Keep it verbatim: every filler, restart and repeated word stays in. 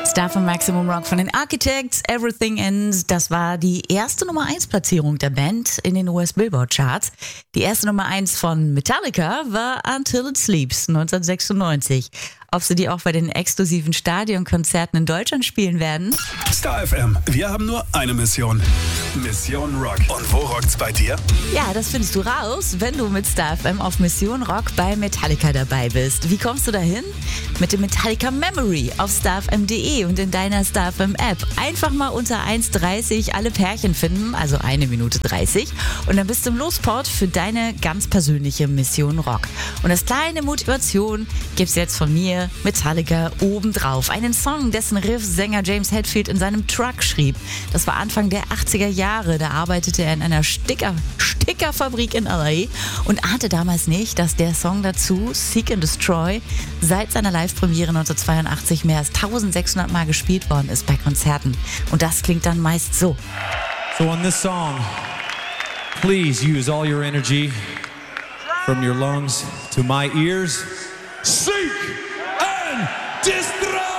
Star von Maximum Rock von den Architects, Everything Ends. Das war die erste Nummer eins Platzierung der Band in den U S Billboard Charts. Die erste Nummer eins von Metallica war Until It Sleeps neunzehnhundertsechsundneunzig. Ob sie die auch bei den exklusiven Stadionkonzerten in Deutschland spielen werden? Star F M, wir haben nur eine Mission. Mission Rock. Und wo rockt's bei dir? Ja, das findest du raus, wenn du mit Star F M auf Mission Rock bei Metallica dabei bist. Wie kommst du dahin? Mit dem Metallica Memory auf star f m punkt d e und in deiner Star F M App. Einfach mal unter eins dreißig alle Pärchen finden, also eine Minute dreißig. Und dann bist du im Losport für deine ganz persönliche Mission Rock. Und als kleine Motivation gibt's jetzt von mir Metallica obendrauf. Einen Song, dessen Riff Sänger James Hetfield in seinem Truck schrieb. Das war Anfang der achtziger Jahre. Da arbeitete er in einer Sticker, Stickerfabrik in L A und ahnte damals nicht, dass der Song dazu, Seek and Destroy, seit seiner Live-Premiere neunzehnhundertzweiundachtzig mehr als eintausendsechshundert Mal gespielt worden ist bei Konzerten. Und das klingt dann meist so. So on this song, please use all your energy from your lungs to my ears. Seek and destroy!